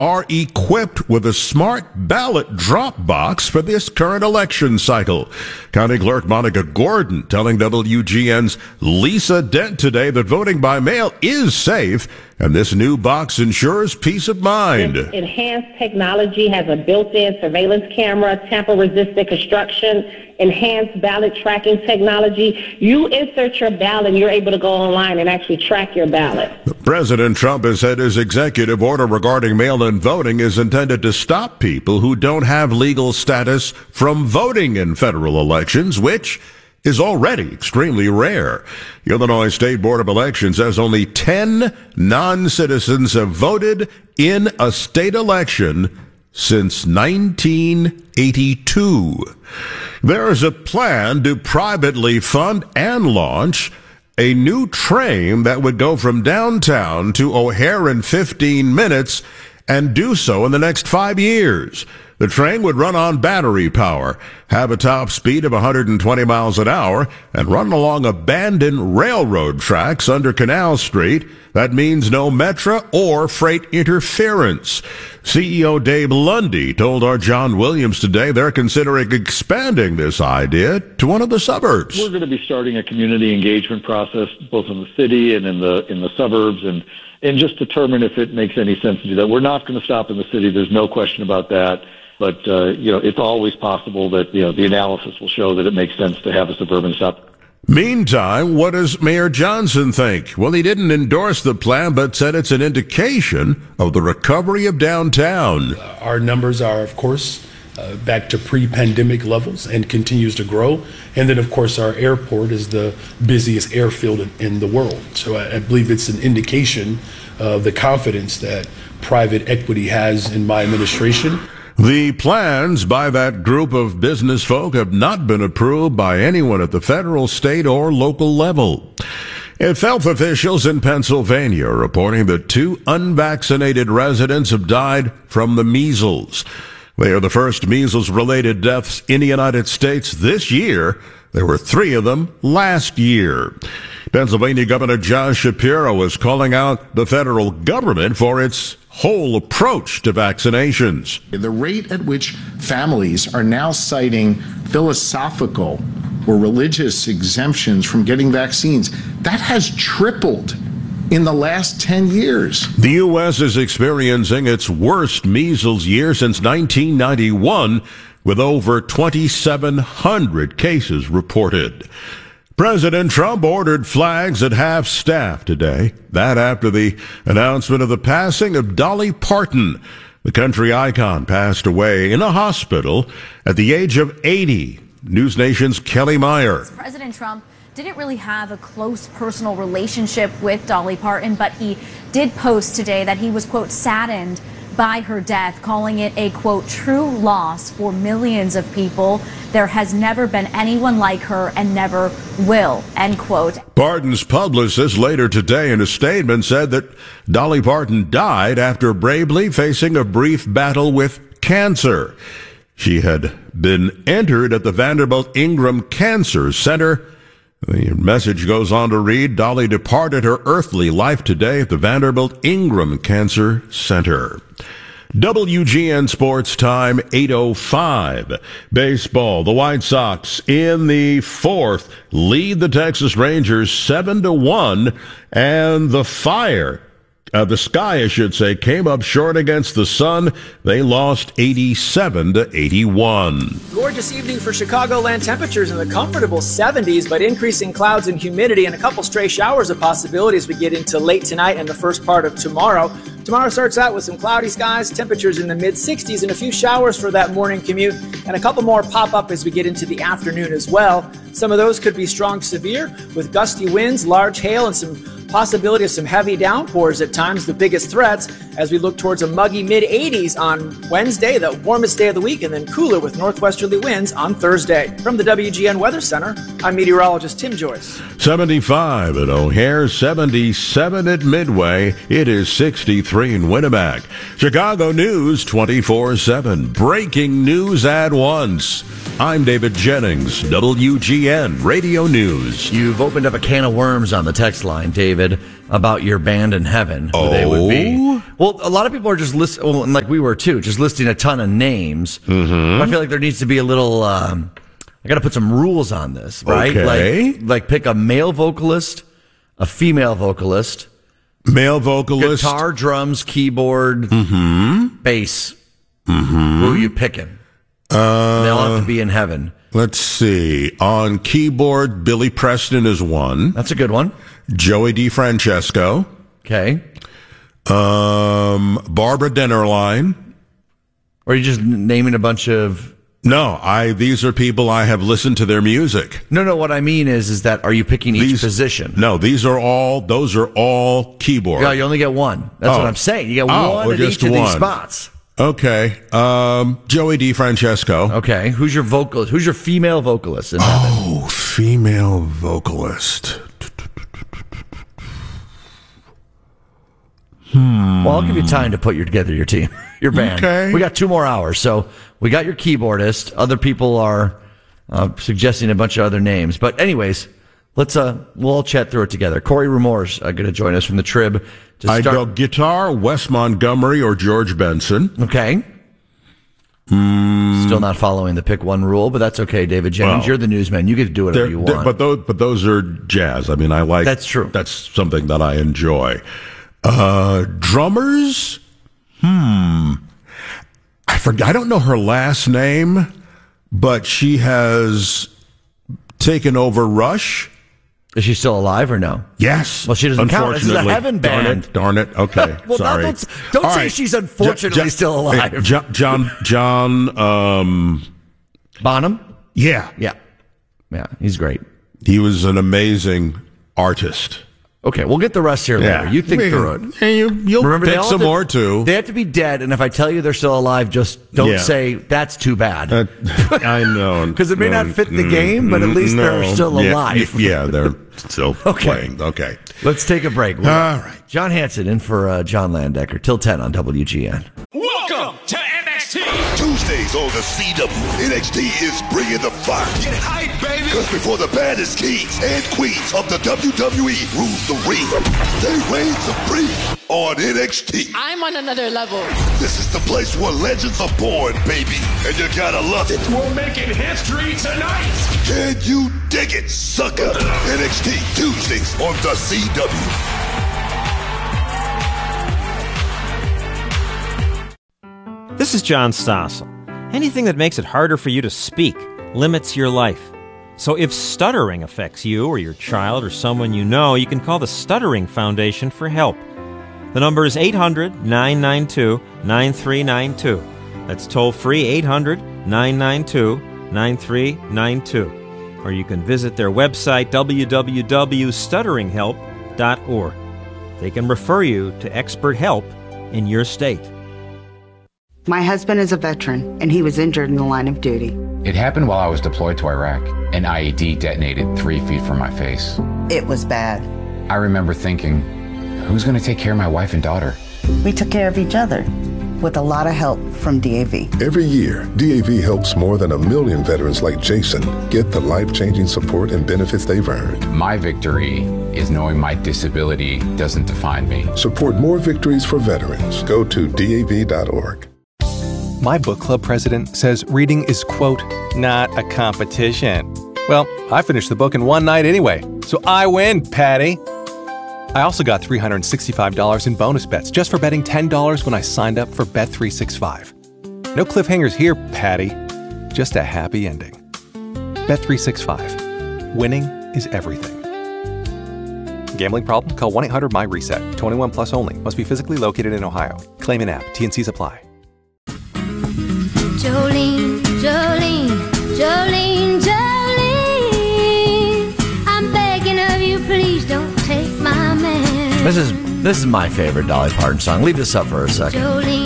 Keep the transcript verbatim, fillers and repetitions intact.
are equipped with a smart ballot drop box for this current election cycle. County Clerk Monica Gordon telling W G N's Lisa Dent today that voting by mail is safe, and this new box ensures peace of mind. This enhanced technology has a built-in surveillance camera, tamper-resistant construction, enhanced ballot tracking technology. You insert your ballot and you're able to go online and actually track your ballot. President Trump has said his executive order regarding mail-in voting is intended to stop people who don't have legal status from voting in federal elections, which is already extremely rare. The Illinois State Board of Elections says only ten non-citizens have voted in a state election since nineteen eighty-two. There is a plan to privately fund and launch a new train that would go from downtown to O'Hare in fifteen minutes and do so in the next five years. The train would run on battery power, have a top speed of one hundred twenty miles an hour, and run along abandoned railroad tracks under Canal Street. That means no Metra or freight interference. C E O Dave Lundy told our John Williams today they're considering expanding this idea to one of the suburbs. We're going to be starting a community engagement process both in the city and in the in the suburbs, and and just determine if it makes any sense to do that. We're not going to stop in the city. There's no question about that. But, uh, you know, it's always possible that, you know, the analysis will show that it makes sense to have a suburban stop. Meantime, what does Mayor Johnson think? Well, he didn't endorse the plan, but said it's an indication of the recovery of downtown. Uh, our numbers are, of course, uh, back to pre-pandemic levels and continues to grow. And then, of course, our airport is the busiest airfield in, in the world. So I, I believe it's an indication of the confidence that private equity has in my administration. The plans by that group of business folk have not been approved by anyone at the federal, state, or local level. If health officials in Pennsylvania are reporting that two unvaccinated residents have died from the measles. They are the first measles-related deaths in the United States this year. There were three of them last year. Pennsylvania Governor Josh Shapiro is calling out the federal government for its whole approach to vaccinations. The rate at which families are now citing philosophical or religious exemptions from getting vaccines, that has tripled in the last ten years. The U S is experiencing its worst measles year since nineteen ninety-one, with over twenty-seven hundred cases reported. President Trump ordered flags at half-staff today. That after the announcement of the passing of Dolly Parton. The country icon passed away in a hospital at the age of eighty. News Nation's Kelly Meyer. President Trump didn't really have a close personal relationship with Dolly Parton, but he did post today that he was, quote, saddened by her death, calling it a, quote, true loss for millions of people. There has never been anyone like her and never will, end quote. Parton's publicist later today in a statement said that Dolly Parton died after bravely facing a brief battle with cancer. She had been entered at the Vanderbilt Ingram Cancer Center. The message goes on to read, Dolly departed her earthly life today at the Vanderbilt Ingram Cancer Center. W G N Sports Time, eight oh five. Baseball, the White Sox in the fourth lead the Texas Rangers seven to one, and the Fire Uh, the Sky, I should say, came up short against the Sun. They lost eighty-seven to eighty-one. Gorgeous evening for Chicagoland. Temperatures in the comfortable seventies, but increasing clouds and humidity and a couple stray showers a possibility as we get into late tonight and the first part of tomorrow. Tomorrow starts out with some cloudy skies, temperatures in the mid sixties, and a few showers for that morning commute, and a couple more pop up as we get into the afternoon as well. Some of those could be strong severe with gusty winds, large hail, and some possibility of some heavy downpours at times, the biggest threats as we look towards a muggy mid eighties on Wednesday, the warmest day of the week, and then cooler with northwesterly winds on Thursday. From the W G N Weather Center, I'm meteorologist Tim Joyce. seventy-five at O'Hare, seventy-seven at Midway. It is sixty-three in Winnipeg. Chicago News twenty-four seven. Breaking news at once. I'm David Jennings, W G N Radio News. You've opened up a can of worms on the text line, David, about your band in heaven, who oh. they would be. Well, a lot of people are just listing, well, and like we were too, just listing a ton of names. Mm-hmm. I feel like there needs to be a little, um, I got to put some rules on this, right? Okay. Like, like pick a male vocalist, a female vocalist, male vocalist, guitar, drums, keyboard, mm-hmm. bass. Mm-hmm. Who are you picking? Uh, they all have to be in heaven. Let's see. On keyboard, Billy Preston is one. That's a good one. Joey DeFrancesco. Okay. Um, Barbara Dennerlein. Or are you just naming a bunch of... No, I. These are people I have listened to their music. No, no, what I mean is, is that are you picking each these, position? No, these are all, those are all keyboard. Yeah, you only get one. That's oh. what I'm saying. You get oh, one at just each of one. these spots. Okay. Um, Joey DeFrancesco. Okay. Who's your vocalist? Who's your female vocalist in heaven? Oh, female vocalist. Hmm. Well, I'll give you time to put your, together your team, your band. Okay. We got two more hours. So we got your keyboardist. Other people are uh, suggesting a bunch of other names. But anyways, let's, uh, we'll all chat through it together. Corey Ramore's uh, going to join us from the Trib. To I start. go guitar, Wes Montgomery or George Benson. Okay. Mm. Still not following the pick one rule, but that's okay, David Jennings. Well, you're the newsman. You get to do whatever you want. But those, but those are jazz. I mean, I like. That's true. That's something that I enjoy. Uh, drummers? Hmm. I forgot. I don't know her last name, but she has taken over Rush. Is she still alive or no? Yes. Well, she doesn't count. This is a heaven band. Darn it. Darn it. Okay. well, sorry. Don't, don't say right. she's unfortunately John, still alive. Hey, John, John, John, um, Bonham? Yeah. Yeah. Yeah. He's great. He was an amazing artist. Okay, we'll get the rest here later. Yeah. You think Maybe, through it. Yeah, you, you'll Remember, pick some to, more, too. They have to be dead, and if I tell you they're still alive, just don't yeah. say, that's too bad. Uh, I know. Because it may no, not fit the game, but at least no. they're still yeah, alive. Yeah, they're still okay. playing. Okay. Let's take a break. All right. John Hanson in for uh, John Landecker. Till ten on W G N. Welcome to N X T. Tuesdays on the C W. N X T is bringing the fire. Get hype, baby. Because before the baddest kings and queens of the W W E rules the ring, they reign supreme on N X T. I'm on another level. This is the place where legends are born, baby. And you gotta love it. We're making history tonight. Can you dig it, sucker? N X T Tuesdays on the C W. This is John Stossel. Anything that makes it harder for you to speak limits your life. So if stuttering affects you or your child or someone you know, you can call the Stuttering Foundation for help. The number is eight hundred, nine nine two, nine three nine two. That's toll free eight hundred, nine nine two, nine three nine two. Or you can visit their website w w w dot stuttering help dot org. They can refer you to expert help in your state. My husband is a veteran, and he was injured in the line of duty. It happened while I was deployed to Iraq. An I E D detonated three feet from my face. It was bad. I remember thinking, who's going to take care of my wife and daughter? We took care of each other, with a lot of help from D A V. Every year, D A V helps more than a million veterans like Jason get the life-changing support and benefits they've earned. My victory is knowing my disability doesn't define me. Support more victories for veterans. Go to D A V dot org. My book club president says reading is, quote, not a competition. Well, I finished the book in one night anyway, so I win, Patty. I also got three hundred sixty-five dollars in bonus bets just for betting ten dollars when I signed up for Bet three sixty-five. No cliffhangers here, Patty. Just a happy ending. Bet three sixty-five. Winning is everything. Gambling problem? Call one eight hundred my reset. twenty-one plus only. Must be physically located in Ohio. Claim in app. T N Cs apply. Jolene, Jolene, Jolene, Jolene, I'm begging of you, please don't take my man. This is this is my favorite Dolly Parton song. Leave this up for a second. Jolene.